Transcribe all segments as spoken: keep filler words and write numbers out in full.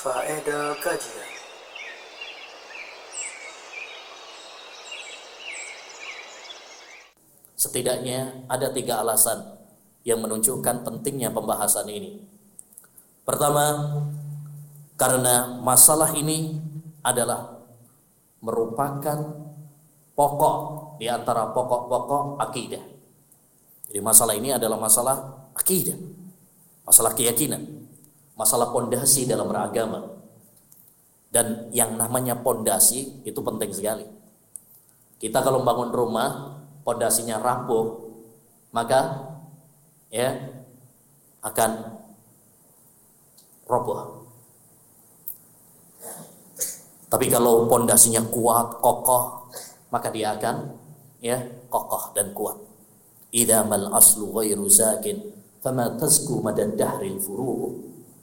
Faedah kajian. Setidaknya ada tiga alasan yang menunjukkan pentingnya pembahasan ini. Pertama, karena masalah ini adalah merupakan pokok di antara pokok-pokok akidah. Jadi masalah ini adalah masalah akidah, masalah keyakinan, masalah pondasi dalam beragama. Dan yang namanya pondasi itu penting sekali. Kita kalau bangun rumah, pondasinya rapuh, maka ya akan roboh. Tapi kalau pondasinya kuat, kokoh, maka dia akan ya kokoh dan kuat. Idza mal aslu ghairu zakin fama tazku madad dahril furu'.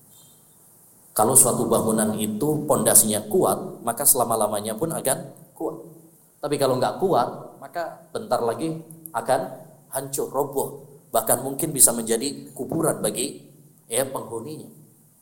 Kalau suatu bangunan itu pondasinya kuat, maka selama-lamanya pun akan kuat. Tapi kalau enggak kuat, maka bentar lagi akan hancur, roboh, bahkan mungkin bisa menjadi kuburan bagi ya penghuninya.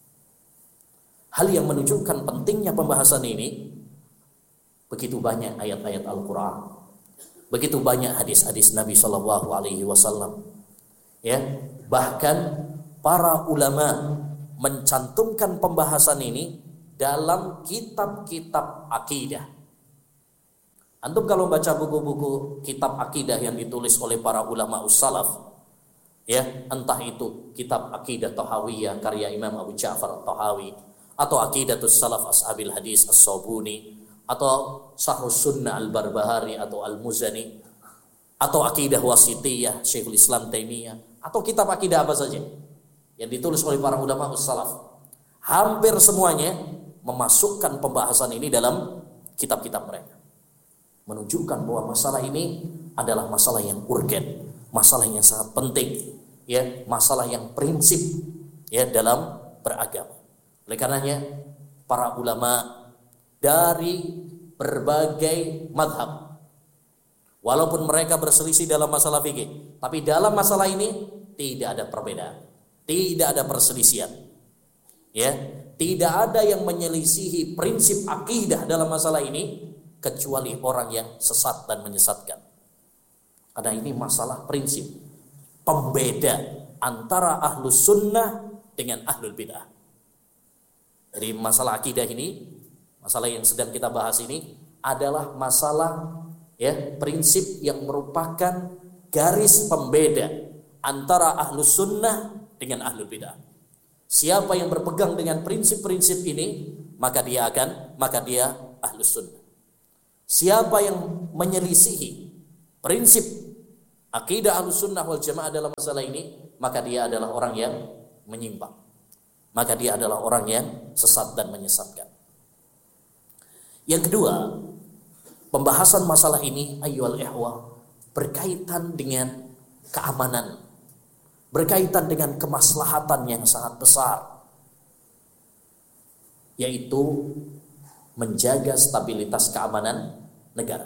Hal yang menunjukkan pentingnya pembahasan ini, begitu banyak ayat-ayat Al-Quran, begitu banyak hadis-hadis Nabi Shallallahu Alaihi Wasallam. Ya, bahkan para ulama mencantumkan pembahasan ini dalam kitab-kitab akidah. Antum kalau baca buku-buku kitab akidah yang ditulis oleh para ulama ussalaf, ya, entah itu kitab Aqidah Thahawiyah karya Imam Abu Ja'far Thahawi, atau Aqidatus Salaf Ashabil Hadis As-Sabuni, atau Sharhus Sunnah Al-Barbahari atau Al-Muzani, atau Aqidah Wasitiyah Syekhul Islam Taimiyah, atau kitab akidah apa saja yang ditulis oleh para ulama ussalaf, hampir semuanya memasukkan pembahasan ini dalam kitab-kitab mereka, menunjukkan bahwa masalah ini adalah masalah yang urgen, masalah yang sangat penting, ya, masalah yang prinsip ya dalam beragama. Oleh karenanya para ulama dari berbagai madhab, walaupun mereka berselisih dalam masalah fikih, tapi dalam masalah ini tidak ada perbedaan, tidak ada perselisihan, ya, tidak ada yang menyelisihi prinsip akidah dalam masalah ini kecuali orang yang sesat dan menyesatkan. Karena ini masalah prinsip, pembeda antara ahlus sunnah dengan ahlul bid'ah. Jadi masalah akidah ini, masalah yang sedang kita bahas ini adalah masalah ya prinsip yang merupakan garis pembeda antara ahlus sunnah dengan ahlul bid'ah. Siapa yang berpegang dengan prinsip-prinsip ini, maka dia akan maka dia ahlus sunnah. Siapa yang menyelisihi prinsip akidah ahlus sunnah wal jamaah dalam masalah ini, maka dia adalah orang yang menyimpang, maka dia adalah orang yang sesat dan menyesatkan. Yang kedua, pembahasan masalah ini ayyuhal ikhwah berkaitan dengan keamanan, berkaitan dengan kemaslahatan yang sangat besar, yaitu menjaga stabilitas keamanan negara.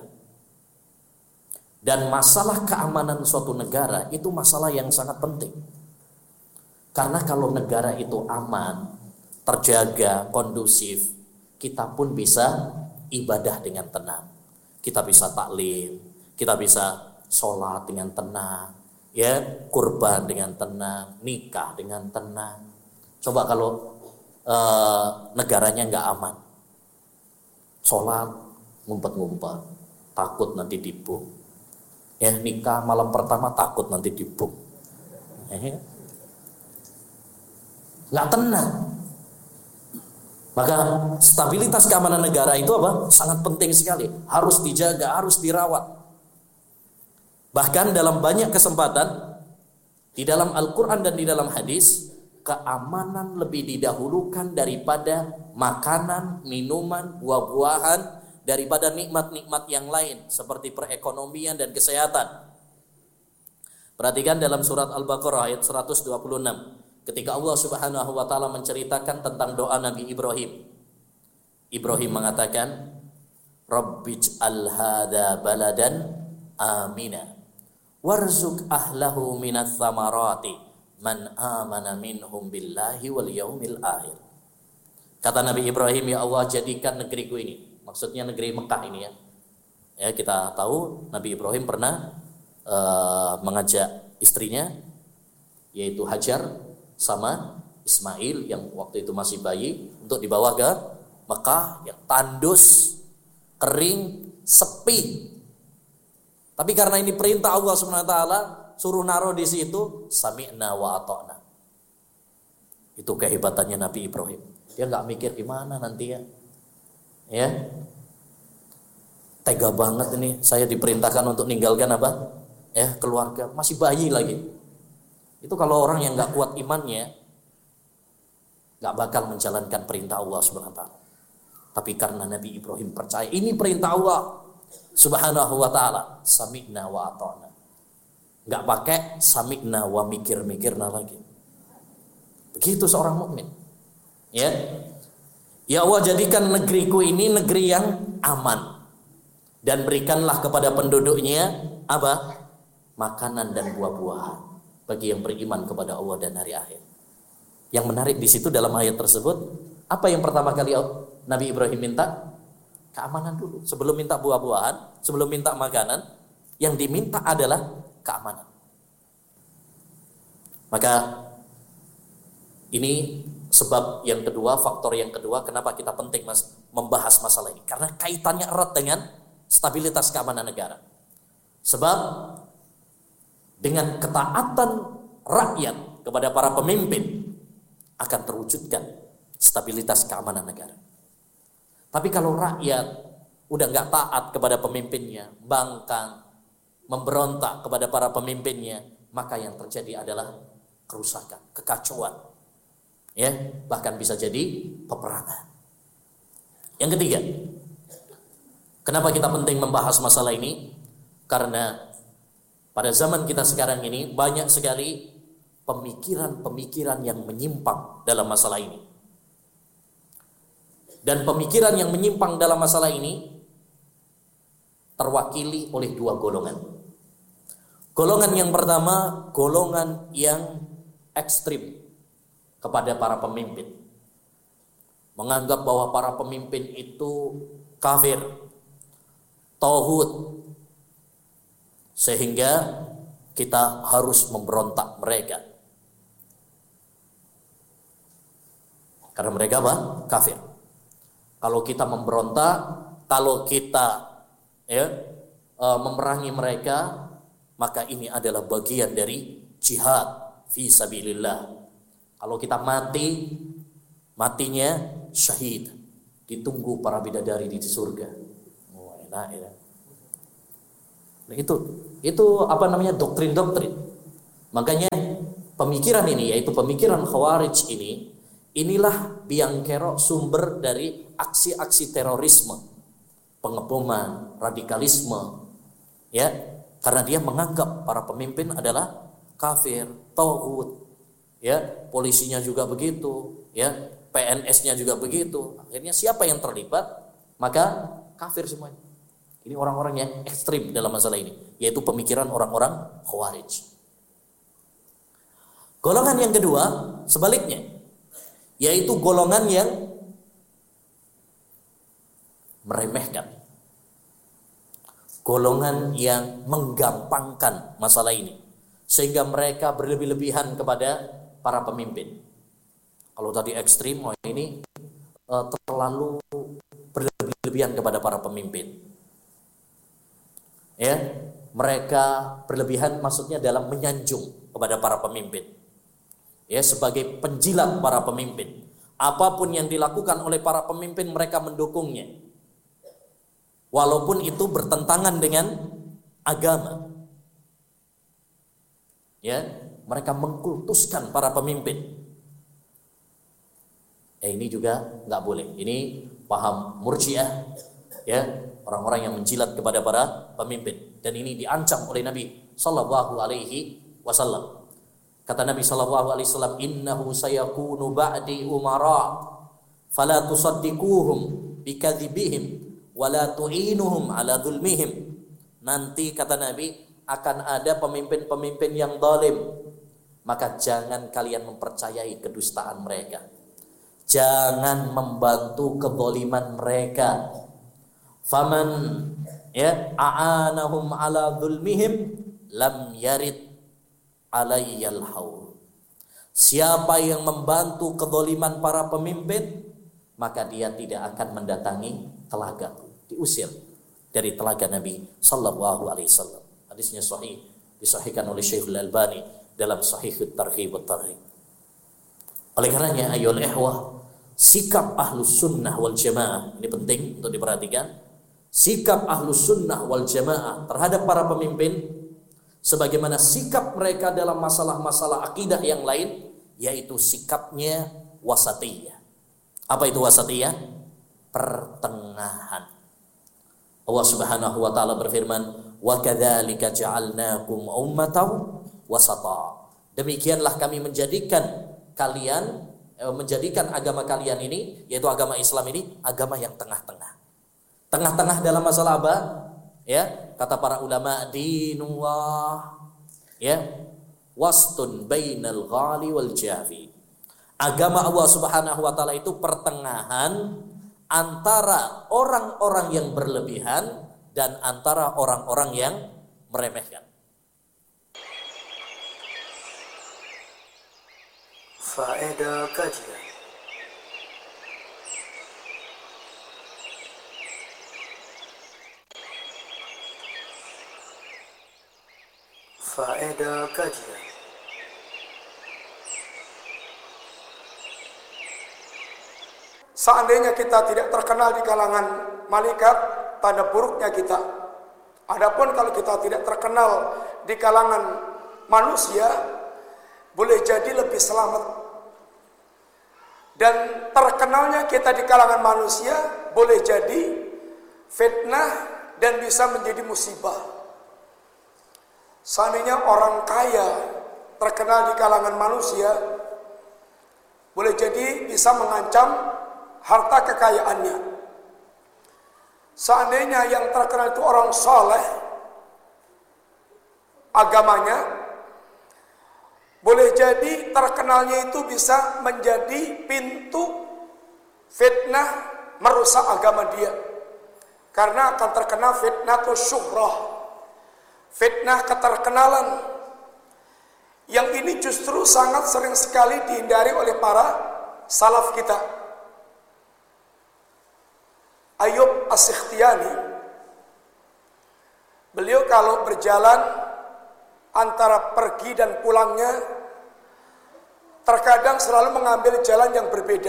Dan masalah keamanan suatu negara itu masalah yang sangat penting. Karena kalau negara itu aman, terjaga, kondusif, kita pun bisa ibadah dengan tenang. Kita bisa taklim, kita bisa sholat dengan tenang, ya, kurban dengan tenang, nikah dengan tenang. Coba kalau e, negaranya nggak aman, sholat ngumpet-ngumpet, takut nanti dibom, ya, nikah malam pertama takut nanti dibom, ya, nggak tenang. Maka stabilitas keamanan negara itu apa? Sangat penting sekali, harus dijaga, harus dirawat. Bahkan dalam banyak kesempatan di dalam Al-Quran dan di dalam hadis, keamanan lebih didahulukan daripada makanan, minuman, buah-buahan, daripada nikmat-nikmat yang lain seperti perekonomian dan kesehatan. Perhatikan dalam surat Al-Baqarah ayat seratus dua puluh enam, ketika Allah Subhanahu wa taala menceritakan tentang doa Nabi Ibrahim. Ibrahim mengatakan, Rabbij'al hadza baladan amina warzuq ahlahu minats tsamarati man amana minhum billahi wal yaumil akhir Kata Nabi Ibrahim, ya Allah jadikan negeriku ini, maksudnya negeri Mekah ini ya. Ya kita tahu Nabi Ibrahim pernah uh, mengajak istrinya yaitu Hajar sama Ismail yang waktu itu masih bayi untuk dibawa ke Mekah yang tandus, kering, sepi. Tapi karena ini perintah Allah Subhanahu wa taala, suruh naruh di situ, sami'na wa ata'na. Itu kehebatannya Nabi Ibrahim. Dia nggak mikir gimana nanti ya. Ya. Tega banget ini, saya diperintahkan untuk meninggalkan apa? Ya, keluarga, masih bayi lagi. Itu kalau orang yang nggak kuat imannya, nggak bakal menjalankan perintah Allah Subhanahu wa taala. Tapi karena Nabi Ibrahim percaya ini perintah Allah Subhanahu wa taala, sami'na wa ata'na. Nggak pakai sami'na wa mikir-mikirna lagi. Begitu seorang mukmin. Ya. Ya Allah jadikan negeriku ini negeri yang aman. Dan berikanlah kepada penduduknya apa? Makanan dan buah-buahan bagi yang beriman kepada Allah dan hari akhir. Yang menarik di situ dalam ayat tersebut, apa yang pertama kali Nabi Ibrahim minta? Keamanan dulu. Sebelum minta buah-buahan, sebelum minta makanan, yang diminta adalah keamanan. Maka ini sebab yang kedua, faktor yang kedua kenapa kita penting mas, membahas masalah ini. Karena kaitannya erat dengan stabilitas keamanan negara. Sebab dengan ketaatan rakyat kepada para pemimpin akan terwujudkan stabilitas keamanan negara. Tapi kalau rakyat udah nggak taat kepada pemimpinnya, bangkang, memberontak kepada para pemimpinnya, maka yang terjadi adalah kerusakan, kekacauan, ya, bahkan bisa jadi peperangan. Yang ketiga, kenapa kita penting membahas masalah ini? Karena pada zaman kita sekarang ini banyak sekali pemikiran-pemikiran yang menyimpang dalam masalah ini. Dan pemikiran yang menyimpang dalam masalah ini terwakili oleh dua golongan. Golongan yang pertama, golongan yang ekstrim kepada para pemimpin. Menganggap bahwa para pemimpin itu kafir, tauhid, sehingga kita harus memberontak mereka. Karena mereka apa? Kafir. Kalau kita memberontak, kalau kita ya memerangi mereka, maka ini adalah bagian dari jihad fi sabilillah. Kalau kita mati, matinya syahid, ditunggu para bidadari di surga. Oh, enak ya. Nah, itu itu apa namanya doktrin-doktrin. Makanya pemikiran ini, yaitu pemikiran Khawarij ini, inilah biang kerok sumber dari aksi-aksi terorisme, pengeboman, radikalisme, ya, karena dia menganggap para pemimpin adalah kafir, tauhid, ya, polisinya juga begitu, ya, P N S-nya juga begitu. Akhirnya siapa yang terlibat, maka kafir semuanya. Ini orang-orang yang ekstrim dalam masalah ini, yaitu pemikiran orang-orang Khawarij. Golongan yang kedua, sebaliknya, yaitu golongan yang meremehkan, golongan yang menggampangkan masalah ini, sehingga mereka berlebih-lebihan kepada para pemimpin. Kalau tadi ekstrim, oh ini uh, terlalu berlebih-lebihan kepada para pemimpin. Ya, mereka berlebihan maksudnya dalam menyanjung kepada para pemimpin. Ya, sebagai penjilat para pemimpin. Apapun yang dilakukan oleh para pemimpin mereka mendukungnya. Walaupun itu bertentangan dengan agama. Ya, mereka mengkultuskan para pemimpin. Eh, ini juga nggak boleh. Ini paham Murji'ah, ya, orang-orang yang menjilat kepada para pemimpin, dan ini diancam oleh Nabi sallallahu alaihi wasallam. Kata Nabi sallallahu alaihi wasallam, "Innahu sayakunu ba'di umara, fala tusaddiquhum bikadzibihim wa la tu'inuhum ala dzulmihim." Nanti kata Nabi akan ada pemimpin-pemimpin yang zalim, maka jangan kalian mempercayai kedustaan mereka. Jangan membantu kezaliman mereka. Faman ya a'anahum ala dzulmihim lam yarid alayyal haul. Siapa yang membantu kezaliman para pemimpin, maka dia tidak akan mendatangi telaga, diusir dari telaga Nabi sallallahu alaihi wasallam. Hadisnya sahih, disahihkan oleh Syekhul Albani dalam Sahihut Targhib wa Tarhib. Oleh karenanya ayyuhal ikhwah, sikap Ahlus Sunnah wal Jamaah ini penting untuk diperhatikan. Sikap Ahlus Sunnah wal Jamaah terhadap para pemimpin sebagaimana sikap mereka dalam masalah-masalah akidah yang lain, yaitu sikapnya wasatiyah. Apa itu wasatiyah? Pertengahan. Allah Subhanahu wa taala berfirman, "Wa kadzalika ja'alnakum ummatan wasata." Demikianlah kami menjadikan kalian eh, menjadikan agama kalian ini, yaitu agama Islam ini, agama yang tengah-tengah. Tengah-tengah dalam masalah apa? Ya, kata para ulama, dinullah, ya, wastun bainal ghali wal jafi. Agama Allah Subhanahu wa taala itu pertengahan antara orang-orang yang berlebihan dan antara orang-orang yang meremehkan. Faedah kajian. Faedah kajian. Seandainya kita tidak terkenal di kalangan malaikat, tanda buruknya kita. Adapun kalau kita tidak terkenal di kalangan manusia, boleh jadi lebih selamat. Dan terkenalnya kita di kalangan manusia boleh jadi fitnah dan bisa menjadi musibah. Seandainya orang kaya terkenal di kalangan manusia, boleh jadi bisa mengancam harta kekayaannya. Seandainya yang terkenal itu orang saleh agamanya, boleh jadi terkenalnya itu bisa menjadi pintu fitnah merusak agama dia. Karena akan terkena fitnah syuhrah, fitnah keterkenalan. Yang ini justru sangat sering sekali dihindari oleh para salaf kita. Ayyub As-Sikhtiyani, beliau kalau berjalan antara pergi dan pulangnya, terkadang selalu mengambil jalan yang berbeda.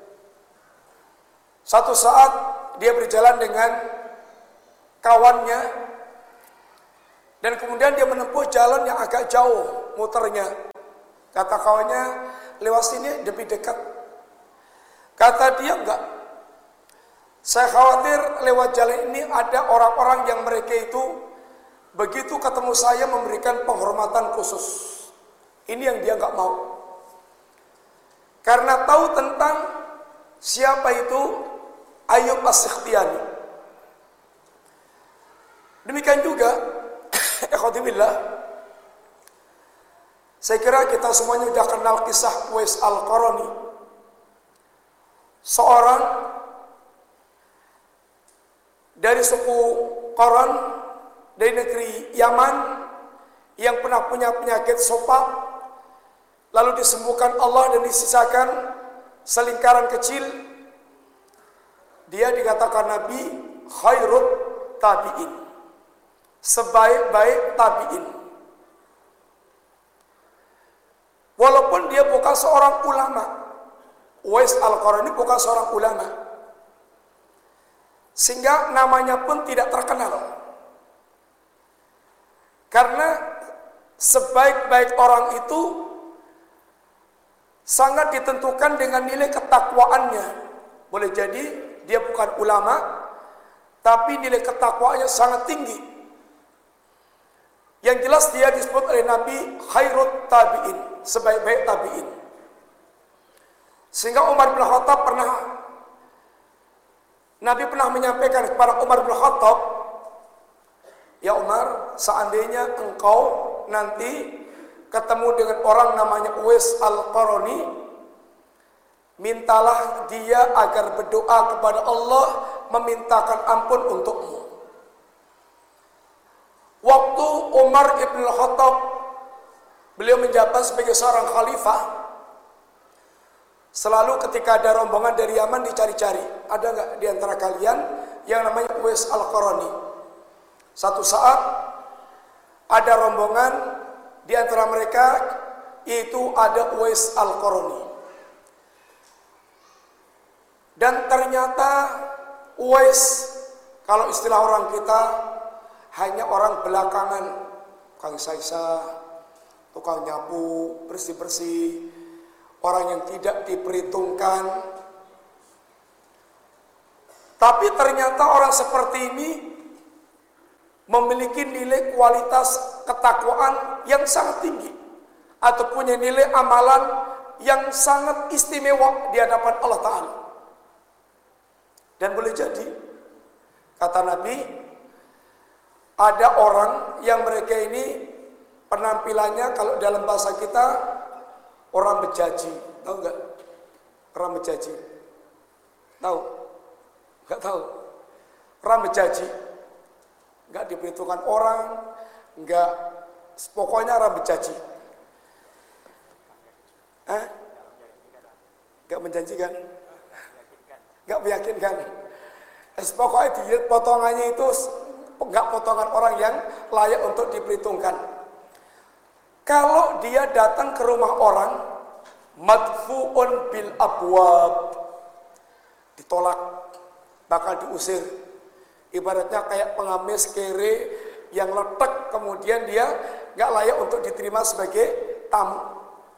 Satu saat dia berjalan dengan kawannya, dan kemudian dia menempuh jalan yang agak jauh muternya. Kata kawannya, lewat sini lebih dekat. Kata dia, enggak. Saya khawatir lewat jalan ini ada orang-orang yang mereka itu begitu ketemu saya memberikan penghormatan khusus. Ini yang dia enggak mau. Karena tahu tentang siapa itu Ayyub As-Sikhtiyani. Demikian juga ikhwati billah, saya kira kita semuanya sudah kenal kisah Uwais Al-Qarani, seorang dari suku Qaran dari negeri Yaman yang pernah punya penyakit sopak, lalu disembuhkan Allah dan disisakan selingkaran kecil. Dia dikatakan Nabi khairut tabi'in, sebaik-baik tabi'in. Walaupun dia bukan seorang ulama, Uwais Al-Qarani bukan seorang ulama, sehingga namanya pun tidak terkenal. Karena sebaik-baik orang itu sangat ditentukan dengan nilai ketakwaannya. Boleh jadi dia bukan ulama, tapi nilai ketakwaannya sangat tinggi. Yang jelas dia disebut oleh Nabi khairut tabi'in, sebaik-baik tabi'in. Sehingga Umar bin Khattab pernah, Nabi pernah menyampaikan kepada Umar bin Khattab, ya Umar, seandainya engkau nanti ketemu dengan orang namanya Uwais Al-Qarani, mintalah dia agar berdoa kepada Allah memintakan ampun untukmu. Waktu Umar ibn Khattab beliau menjabat sebagai seorang khalifah, selalu ketika ada rombongan dari Yaman dicari-cari, ada nggak di antara kalian yang namanya Uwais Al-Qarani? Satu saat ada rombongan di antara mereka, yaitu ada Uwais Al-Qarani. Dan ternyata Uwais, kalau istilah orang kita, hanya orang belakangan, tukang saisa, tukang nyapu, bersih-bersih, orang yang tidak diperhitungkan. Tapi ternyata orang seperti ini memiliki nilai kualitas ketakwaan yang sangat tinggi, atau punya nilai amalan yang sangat istimewa di hadapan Allah Ta'ala. Dan boleh jadi, kata Nabi, ada orang yang mereka ini penampilannya kalau dalam bahasa kita orang bejaji. Tahu nggak? Orang bejaji. Tahu? Nggak tahu. Orang bejaji. Nggak diperhitungkan orang, nggak, pokoknya orang bejaji. Eh? Nggak menjanjikan. Gak meyakinkan. Pokoknya dilihat potongannya itu gak potongan orang yang layak untuk diperhitungkan. Kalau dia datang ke rumah orang, madfu'un bil abwab, ditolak, bakal diusir. Ibaratnya kayak pengamis kere yang letek, kemudian dia gak layak untuk diterima sebagai tamu.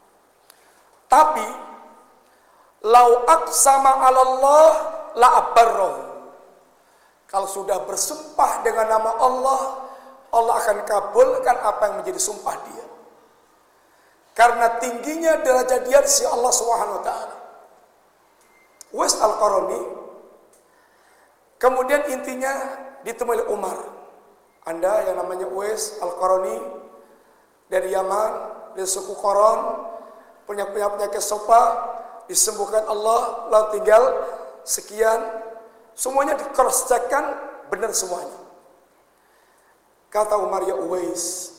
Tapi lau aqsama 'ala Allah la abarrahu. Kalau sudah bersumpah dengan nama Allah, Allah akan kabulkan apa yang menjadi sumpah dia. Karena tingginya derajat dia di sisi Allah Subhanahu wa taala. Uwais Al-Qarani kemudian intinya ditemui oleh Umar. Anda yang namanya Uwais Al-Qarani dari Yaman, dari suku Qaran, punya penyakit sopa, disembuhkan Allah, lalu tinggal sekian, semuanya di cross checkkan, benar semuanya. Kata Umar, ya Uwais,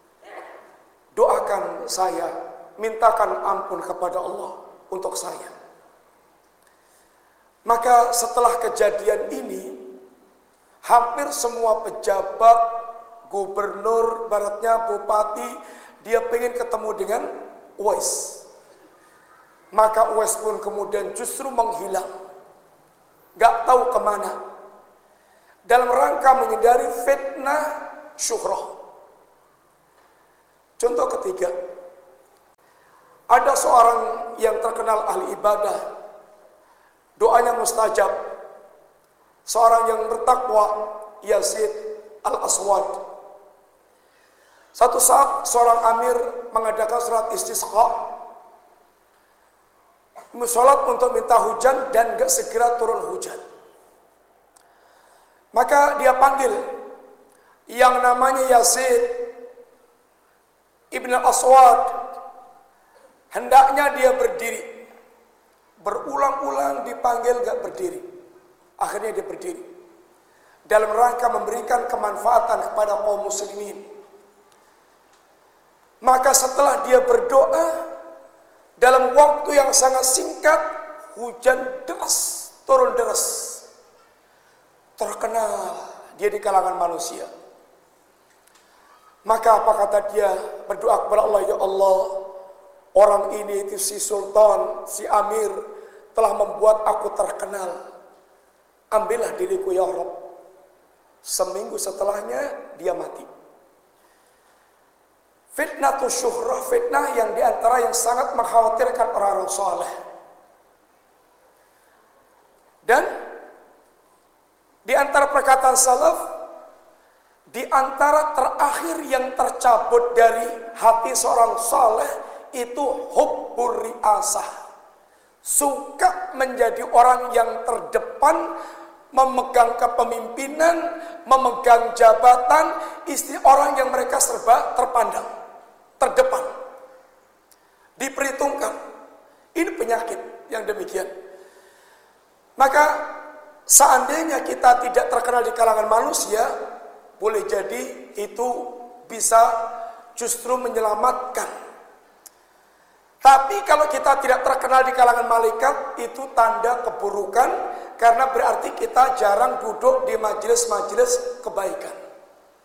doakan saya, mintakan ampun kepada Allah untuk saya. Maka setelah kejadian ini, hampir semua pejabat, gubernur, baratnya bupati, dia pengen ketemu dengan Uwais. Maka Uwais pun kemudian justru menghilang, gak tahu kemana, dalam rangka menghindari fitnah syuhrah. Contoh ketiga, ada seorang yang terkenal ahli ibadah, doanya mustajab, seorang yang bertakwa, Yazid Al-Aswad. Satu saat seorang amir mengadakan salat istisqa, salat untuk minta hujan dan gak segera turun hujan. Maka dia panggil yang namanya Yazid Ibn Aswad. Hendaknya dia berdiri. Berulang-ulang dipanggil gak berdiri. Akhirnya dia berdiri, dalam rangka memberikan kemanfaatan kepada kaum muslimin. Maka setelah dia berdoa, dalam waktu yang sangat singkat, hujan deras, turun deras. Terkenal dia di kalangan manusia. Maka apa kata dia? Berdoa kepada Allah, ya Allah, orang ini itu si sultan, si amir, telah membuat aku terkenal. Ambillah diriku ya Rabb. Seminggu setelahnya dia mati. Fitnah tu syuhrah, fitnah yang diantara yang sangat mengkhawatirkan orang-orang soleh. Dan di antara perkataan salaf, di antara terakhir yang tercabut dari hati seorang soleh itu hubbur riasah, suka menjadi orang yang terdepan, memegang kepemimpinan, memegang jabatan, istri orang yang mereka serba terpandang, terdepan, diperhitungkan. Ini penyakit. yang demikian. Maka seandainya kita tidak terkenal di kalangan manusia, boleh jadi itu bisa justru menyelamatkan. Tapi kalau kita tidak terkenal di kalangan malaikat, itu tanda keburukan, karena berarti kita jarang duduk di majelis-majelis kebaikan.